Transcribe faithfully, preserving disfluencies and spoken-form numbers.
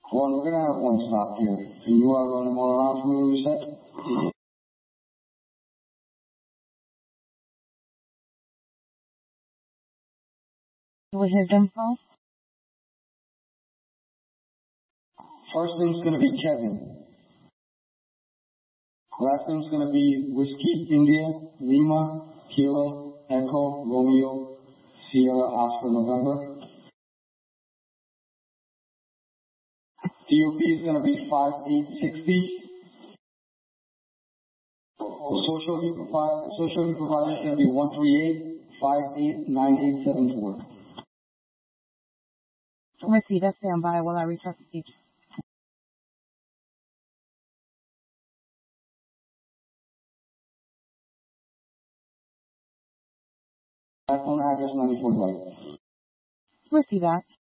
One, we're going to have one stop here. And you are running more around for me, you said? With his info? First name's going to be Kevin. Last name's going to be Whiskey, India, Lima, Kilo, Echo, Romeo, Sierra, Oscar, November. D O P is going to be five eight sixty. Social provider, social provider is going to be one three eight, five eight nine eight seven four. Receive that standby while I reach out to you. Phone address ninety-four Light. Receive that.